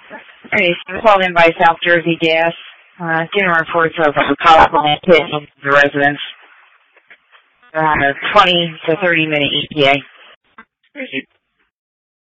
Okay, so I'm called in by South Jersey Gas. Getting reports of a power plant hitting the residents. A 20 to 30 minute ETA.